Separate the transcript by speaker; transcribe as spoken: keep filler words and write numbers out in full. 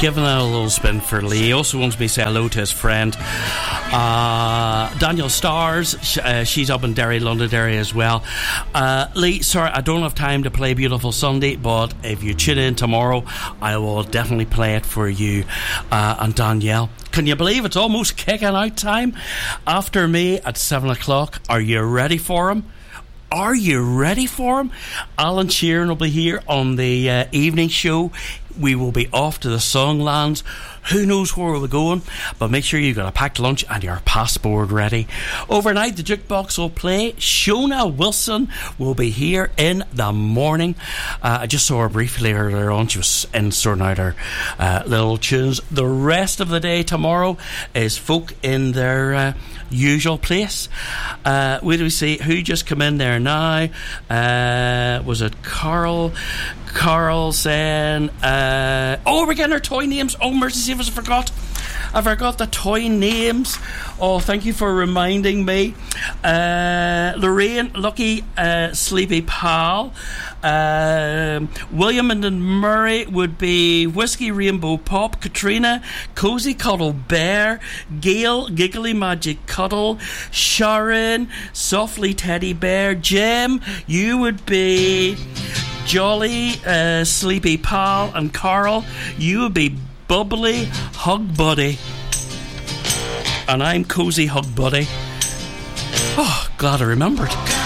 Speaker 1: giving it a little spin for Lee. He also wants me to say hello to his friend uh, Daniel Stars. Sh- uh, she's up in Derry, Londonderry as well. uh, Lee, sorry I don't have time to play Beautiful Sunday, but if you tune in tomorrow I will definitely play it for you uh, and Danielle. Can you believe it's almost kicking out time? After me at seven o'clock. Are you ready for him? Are you ready for him? Alan Sheeran will be here on the uh, evening show. We will be off to the Songlands. Who knows where we're going, but make sure you've got a packed lunch and your passport ready. Overnight, the jukebox will play. Shona Wilson will be here in the morning. Uh, I just saw her briefly earlier on. She was in sorting out her uh, little tunes. The rest of the day tomorrow is folk in their uh, usual place. Uh, where do we see who just come in there now? Uh, was it Carl? Carl saying, uh, oh, we're getting our toy names. Oh, mercy, see if I forgot. I forgot the toy names. Oh, thank you for reminding me. Uh, Lorraine, Lucky, uh, Sleepy Pal. Uh, William and Murray would be Whiskey Rainbow Pop. Katrina, Cozy Cuddle Bear. Gail, Giggly Magic Cuddle. Sharon, Softly Teddy Bear. Jem, you would be Jolly, uh, Sleepy Pal. And Carl, you would be Bubbly Hug Buddy. And I'm Cozy Hug Buddy. Oh, glad I remembered.